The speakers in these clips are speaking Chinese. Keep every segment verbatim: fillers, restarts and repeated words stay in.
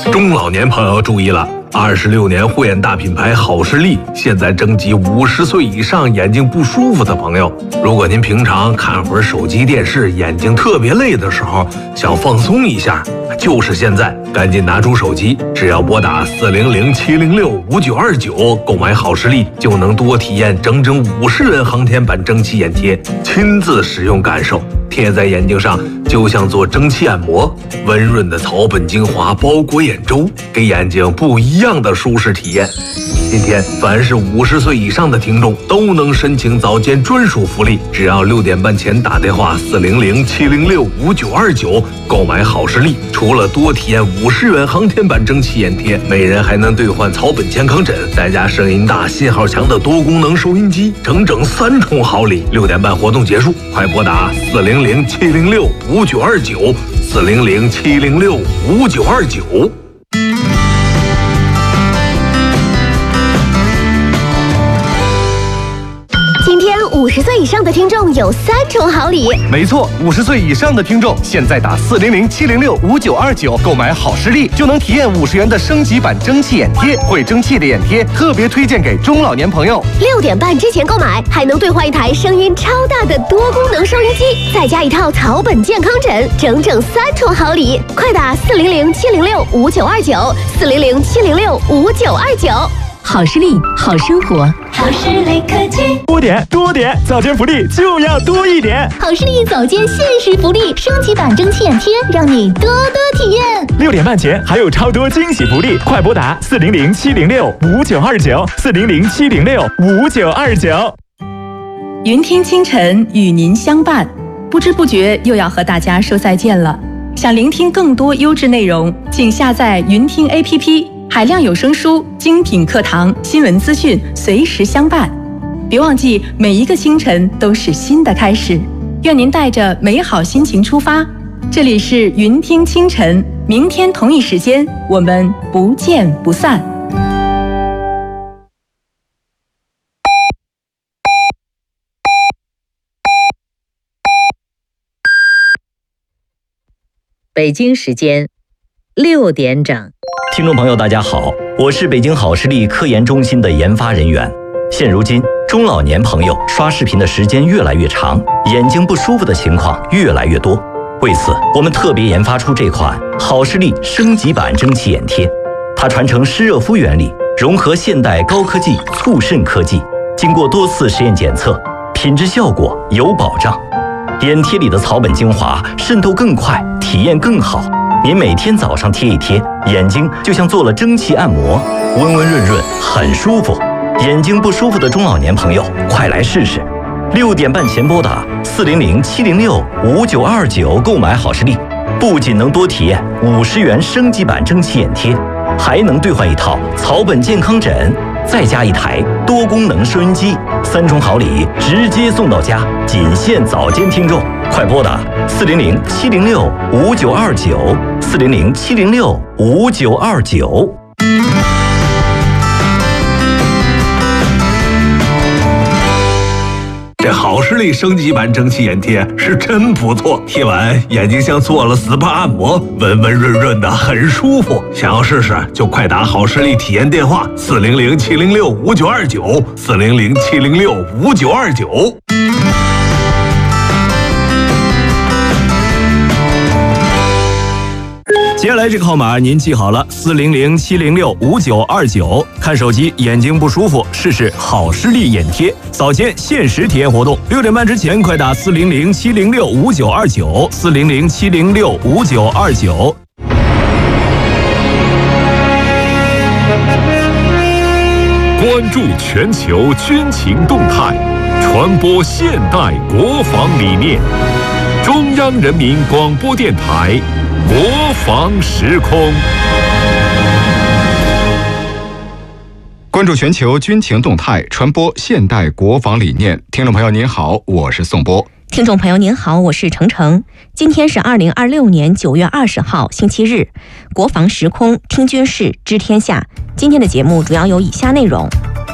中老年朋友注意了，二十六年护眼大品牌好视力现在征集五十岁以上眼睛不舒服的朋友。如果您平常看会儿手机电视，眼睛特别累的时候，想放松一下，就是现在，赶紧拿出手机，只要拨打四零零七零六五九二九购买好视力，就能多体验整整五十元航天版蒸汽眼贴，亲自使用感受。贴在眼睛上就像做蒸汽按摩，温润的草本精华包裹眼周，给眼睛不一样的舒适体验。今天凡是五十岁以上的听众都能申请早间专属福利，只要六点半前打电话四零零七零六五九二九购买好视力，除了多体验五十元航天版蒸汽眼贴，每人还能兑换草本健康枕，再加声音大、信号强的多功能收音机，整整三重好礼。六点半活动结束，快拨打四零零七零六五九二九四零零七零六五九二九。 今天五十岁以上的听众有三重好礼。 没错，五十岁以上的听众现在打四零零七零六五九二九购买好视力，就能体验五十元的升级版蒸汽眼贴。会蒸汽的眼贴特别推荐给中老年朋友。 六点半之前购买，还能兑换一台声音超大的多功能收音机，再加一套草本健康枕，整整三重好礼。快打四零零七零六五九二九四零零七零六五九二九。 好视力，好生活。 好视力科技， 多点多点，早间福利就要多一点。 好视力早间限时福利，升级版蒸汽眼贴，让你多多体验。 六点半前还有超多惊喜福利，快拨打四零零七零六五九二九四零零七零六五九二九。 云听清晨与您相伴，不知不觉又要和大家说再见了。想聆听更多优质内容，请下载云听 A P P。海量有声书、精品课堂、新闻资讯随时相伴。别忘记，每一个清晨都是新的开始。愿您带着美好心情出发。这里是云听清晨，明天同一时间我们不见不散。 北京时间六点整。 听众朋友大家好，我是北京好视力科研中心的研发人员。现如今中老年朋友刷视频的时间越来越长，眼睛不舒服的情况越来越多。为此我们特别研发出这款好视力升级版蒸汽眼贴，它传承湿热敷原理，融合现代高科技促渗科技，经过多次实验检测，品质效果有保障。眼贴里的草本精华渗透更快，体验更好。您每天早上贴一贴，眼睛就像做了蒸汽按摩，温温润润，很舒服。眼睛不舒服的中老年朋友，快来试试！六点半前拨打四零零七零六五九二九购买好视力，不仅能多体验五十元升级版蒸汽眼贴，还能兑换一套草本健康枕，再加一台多功能收音机，三重好礼直接送到家，仅限早间听众。快拨打四零零七零六五九二九四零零七零六五九二九。 这好视力升级版蒸汽眼贴是真不错，贴完眼睛像做了 S P A 按摩，温温润润的，很舒服。想要试试就快打好视力体验电话四零零七零六五九二九四零零七零六五九二九。 接下来这个号码您记好了，四零零七零六五九二九。看手机眼睛不舒服，试试好视力眼贴，早间限时体验活动，六点半之前快打四零零七零六五九二九四零零七零六五九二九。 关注全球军情动态，传播现代国防理念。中央人民广播电台国防时空。 关注全球军情动态，传播现代国防理念。听众朋友您好，我是宋波。 听众朋友您好，我是程程。今天是二零二六年九月二十号星期日，国防时空听军事知天下。今天的节目主要有以下内容：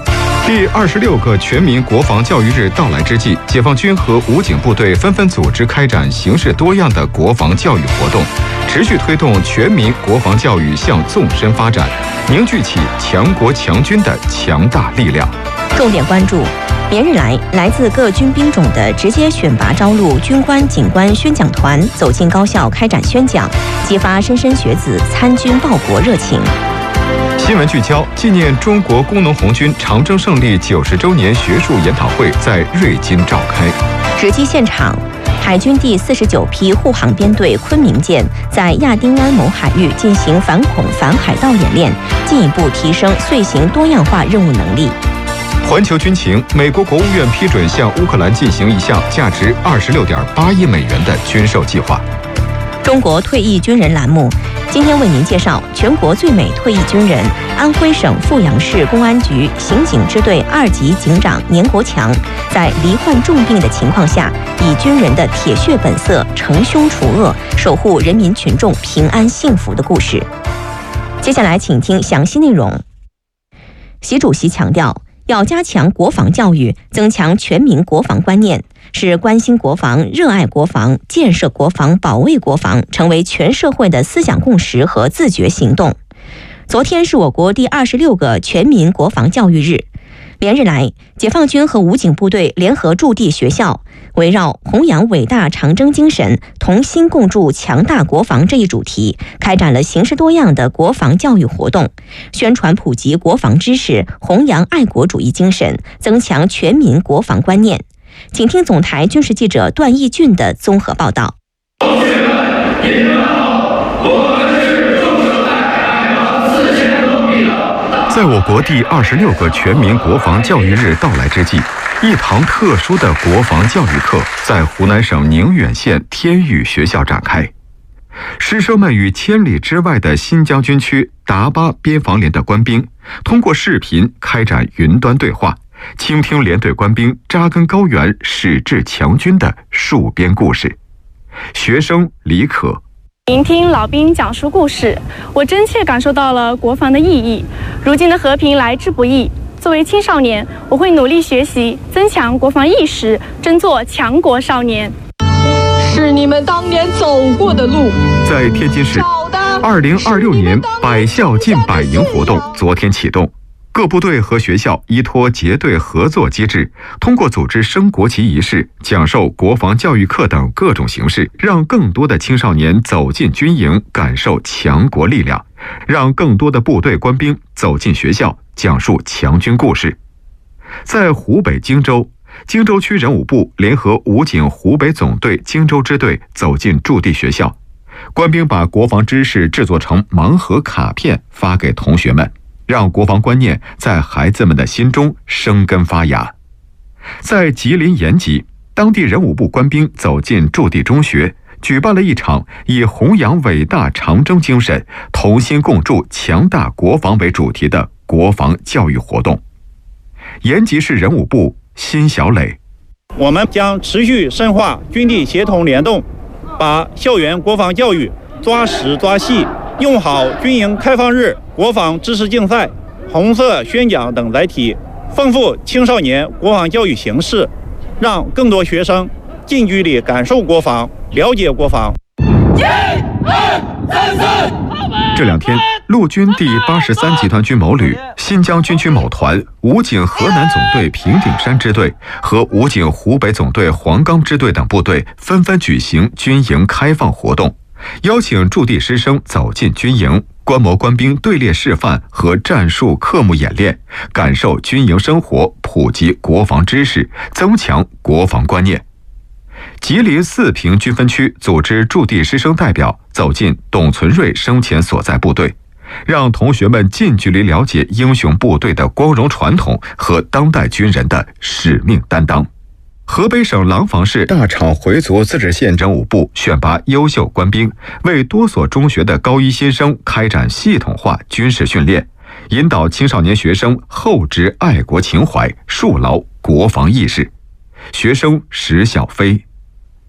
第二十六个全民国防教育日到来之际，解放军和武警部队纷纷组织开展形式多样的国防教育活动，持续推动全民国防教育向纵深发展，凝聚起强国强军的强大力量。 重点关注：连日来，来自各军兵种的直接选拔招录军官、警官宣讲团走进高校开展宣讲，激发莘莘学子参军报国热情。 新闻聚焦：纪念中国工农红军长征胜利九十周年学术研讨会在瑞金召开。 直击现场，海军第四十九批护航编队昆明舰在亚丁湾某海域进行反恐反海盗演练，进一步提升遂行多样化任务能力。 环球军情，美国国务院批准向乌克兰进行一项价值二十六点八亿美元的军售计划。 中国退役军人栏目，今天为您介绍全国最美退役军人安徽省阜阳市公安局刑警支队二级警长年国强，在罹患重病的情况下，以军人的铁血本色惩凶除恶，守护人民群众平安幸福的故事。接下来请听详细内容。习主席强调，要加强国防教育，增强全民国防观念，使关心国防、热爱国防、建设国防、保卫国防成为全社会的思想共识和自觉行动。昨天是我国第二十六个全民国防教育日。连日来，解放军和武警部队联合驻地学校，围绕弘扬伟大长征精神，同心共筑强大国防这一主题，开展了形式多样的国防教育活动，宣传普及国防知识，弘扬爱国主义精神，增强全民国防观念。请听总台军事记者段义俊的综合报道。 同学们，你们好，我们是中生代海防四千多米的。 在我国第二十六个全民国防教育日到来之际，一堂特殊的国防教育课在湖南省宁远县天宇学校展开。师生们与千里之外的新疆军区达巴边防连的官兵通过视频开展云端对话，倾听连队官兵扎根高原、矢志强军的戍边故事。学生李可， 聆听老兵讲述故事，我真切感受到了国防的意义。如今的和平来之不易，作为青少年，我会努力学习，增强国防意识，争做强国少年。 是你们当年走过的路。 在天津市，二零二六年百校进百营活动昨天启动。各部队和学校依托结对合作机制，通过组织升国旗仪式、讲授国防教育课等各种形式，让更多的青少年走进军营，感受强国力量；让更多的部队官兵走进学校，讲述强军故事。在湖北荆州，荆州区人武部联合武警湖北总队荆州支队走进驻地学校，官兵把国防知识制作成盲盒卡片发给同学们，让国防观念在孩子们的心中生根发芽。在吉林延吉，当地人武部官兵走进驻地中学，举办了一场以弘扬伟大长征精神、同心共筑强大国防为主题的国防教育活动。延吉市人武部辛小磊， 我们将持续深化军地协同联动，把校园国防教育抓实抓细，用好军营开放日国防知识竞赛、红色宣讲等载体，丰富青少年国防教育形式，让更多学生近距离感受国防，了解国防。 一二三四， 这两天，陆军第八十三集团军某旅、新疆军区某团、武警河南总队平顶山支队和武警湖北总队黄冈支队等部队纷纷举行军营开放活动，邀请驻地师生走进军营，观摩官兵队列示范和战术科目演练，感受军营生活，普及国防知识，增强国防观念。吉林四平军分区组织驻地师生代表走进董存瑞生前所在部队，让同学们近距离了解英雄部队的光荣传统和当代军人的使命担当。河北省廊坊市大厂回族自治县人武部选拔优秀官兵，为多所中学的高一新生开展系统化军事训练，引导青少年学生厚植爱国情怀，树牢国防意识。学生石小飞，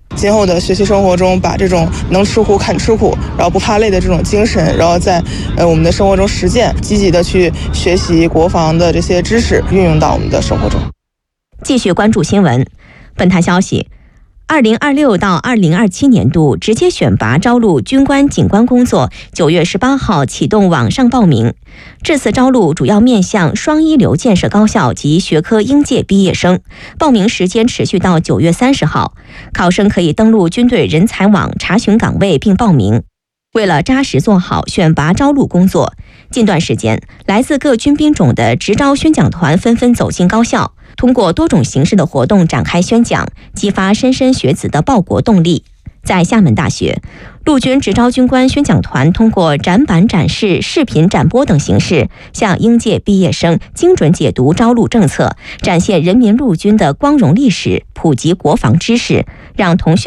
今后的学习生活中，把这种能吃苦肯吃苦，然后不怕累的这种精神，然后在呃我们的生活中实践，积极的去学习国防的这些知识，运用到我们的生活中。 继续关注新闻，本台消息。二零二六到二零二七年度直接选拔招录军官警官工作，九月十八号启动网上报名。这次招录主要面向双一流建设高校及学科应届毕业生，报名时间持续到九月三十号。考生可以登录军队人才网查询岗位并报名。为了扎实做好选拔招录工作，近段时间，来自各军兵种的直招宣讲团纷纷走进高校，通过多种形式的活动展开宣讲，激发莘莘学子的报国动力。在厦门大学，陆军直招军官宣讲团通过展板展示、视频展播等形式，向应届毕业生精准解读招录政策，展现人民陆军的光荣历史，普及国防知识，让同学